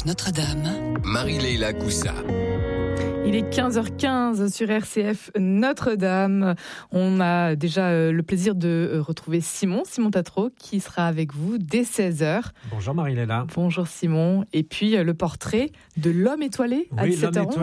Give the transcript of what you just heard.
Notre-Dame. Marie-Leila Coussa. Il est 15h15 sur RCF Notre-Dame. On a déjà le plaisir de retrouver Simon Tatro, qui sera avec vous dès 16h. Bonjour Marie-Leila. Bonjour Simon. Et puis le portrait de l'homme étoilé à 17h11.